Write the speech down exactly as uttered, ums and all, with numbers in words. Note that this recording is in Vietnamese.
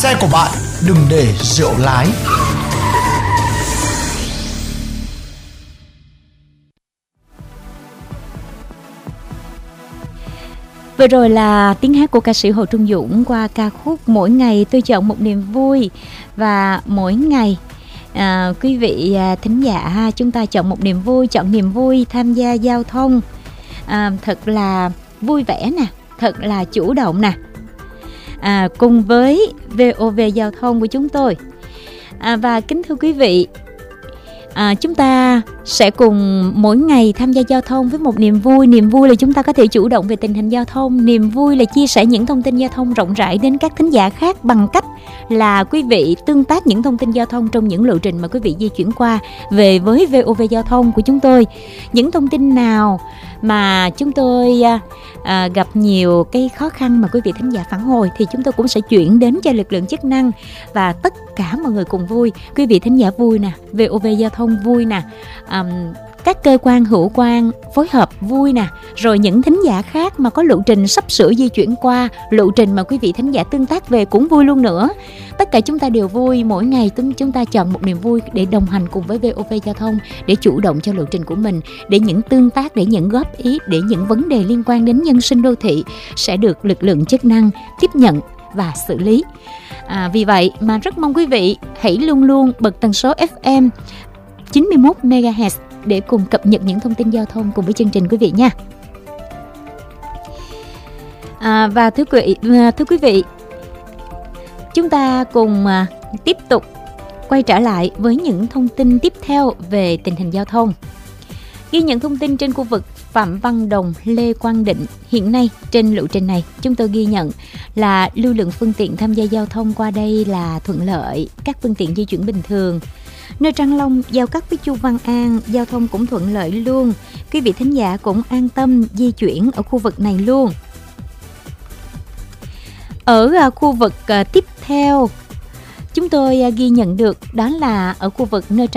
xe của bạn đừng để rượu lái. Vừa rồi là tiếng hát của ca sĩ Hồ Trung Dũng qua ca khúc Mỗi Ngày Tôi Chọn Một Niềm Vui. Và mỗi ngày à, quý vị à, thính giả chúng ta chọn một niềm vui, chọn niềm vui tham gia giao thông à, thật là vui vẻ nè, thật là chủ động nè, à, cùng với vê o vê Giao thông của chúng tôi. à, Và kính thưa quý vị, À, chúng ta sẽ cùng mỗi ngày tham gia giao thông với một niềm vui. Niềm vui là chúng ta có thể chủ động về tình hình giao thông. Niềm vui là chia sẻ những thông tin giao thông rộng rãi đến các thính giả khác bằng cách là quý vị tương tác những thông tin giao thông trong những lộ trình mà quý vị di chuyển qua về với vê o vê Giao thông của chúng tôi. Những thông tin nào mà chúng tôi à, à, gặp nhiều cái khó khăn mà quý vị thính giả phản hồi thì chúng tôi cũng sẽ chuyển đến cho lực lượng chức năng, và tất cả mọi người cùng vui. Quý vị thính giả vui nè, vê o vê Giao thông vui nè, um, các cơ quan hữu quan phối hợp vui nè, rồi những thính giả khác mà có lộ trình sắp sửa di chuyển qua, lộ trình mà quý vị thính giả tương tác về cũng vui luôn nữa. Tất cả chúng ta đều vui. Mỗi ngày chúng ta chọn một niềm vui để đồng hành cùng với vê o vê Giao thông, để chủ động cho lộ trình của mình, để những tương tác, để những góp ý, để những vấn đề liên quan đến nhân sinh đô thị sẽ được lực lượng chức năng tiếp nhận và xử lý. À, vì vậy mà rất mong quý vị hãy luôn luôn bật tần số ép em chín mươi mốt mê ga héc để cùng cập nhật những thông tin giao thông cùng với chương trình quý vị nha. À, và thưa quý, thưa quý vị, chúng ta cùng à, tiếp tục quay trở lại với những thông tin tiếp theo về tình hình giao thông. Ghi nhận thông tin trên khu vực Phạm Văn Đồng, Lê Quang Định. Hiện nay trên lộ trình này chúng tôi ghi nhận là lưu lượng phương tiện tham gia giao thông qua đây là thuận lợi, các phương tiện di chuyển bình thường. Nơi Trang Long giao cắt với Chu Văn An, giao thông cũng thuận lợi luôn. Quý vị thính giả cũng an tâm di chuyển ở khu vực này luôn. Ở uh, khu vực uh, tiếp theo chúng tôi uh, ghi nhận được đó là ở khu vực nơi Trang